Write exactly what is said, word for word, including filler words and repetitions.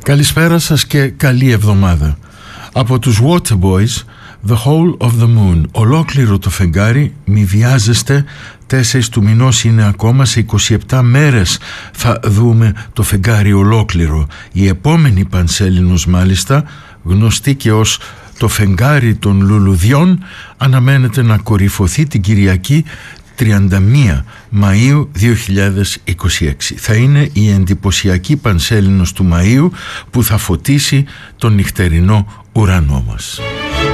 Καλησπέρα σας και καλή εβδομάδα. Από τους Waterboys, The Whole of the Moon. Ολόκληρο το φεγγάρι, μη βιάζεστε, τέσσερις του μηνός είναι ακόμα, σε είκοσι επτά μέρες θα δούμε το φεγγάρι ολόκληρο. Η επόμενη Πανσέλινος μάλιστα, γνωστή και ως το φεγγάρι των λουλουδιών, αναμένεται να κορυφωθεί την Κυριακή τριάντα μία Μαΐου δύο χιλιάδες είκοσι έξι. Θα είναι η εντυπωσιακή Πανσέλινος του Μαΐου που θα φωτίσει τον νυχτερινό ουρανό μας.